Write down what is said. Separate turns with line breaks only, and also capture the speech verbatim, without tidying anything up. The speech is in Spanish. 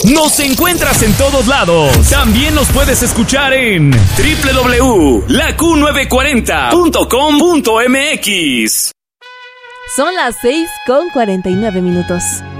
Nos encuentras en todos lados. También nos puedes escuchar en doble u doble u doble u punto la Q novecientos cuarenta punto com punto m x.
Son las seis con cuarenta y nueve minutos.